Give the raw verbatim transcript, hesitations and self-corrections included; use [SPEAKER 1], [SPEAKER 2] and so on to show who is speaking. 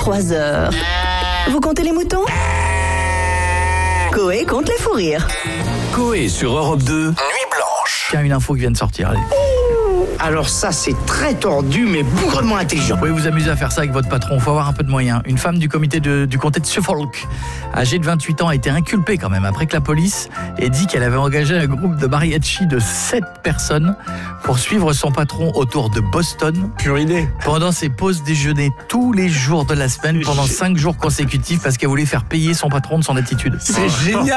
[SPEAKER 1] trois heures. Vous comptez les moutons ? Coé compte les fous rires.
[SPEAKER 2] Coé sur Europe deux, Nuit Blanche.
[SPEAKER 3] Tiens, une info qui vient de sortir, allez.
[SPEAKER 4] Alors ça, c'est très tordu, mais bougrement intelligent.
[SPEAKER 3] Vous pouvez vous amuser à faire ça avec votre patron, faut avoir un peu de moyens. Une femme du comité de, du comté de Suffolk, âgée de vingt-huit ans, a été inculpée quand même, après que la police ait dit qu'elle avait engagé un groupe de mariachi de sept personnes pour suivre son patron autour de Boston.
[SPEAKER 2] Pure idée.
[SPEAKER 3] Pendant ses pauses déjeuner tous les jours de la semaine, pendant cinq jours consécutifs, parce qu'elle voulait faire payer son patron de son attitude.
[SPEAKER 2] C'est génial.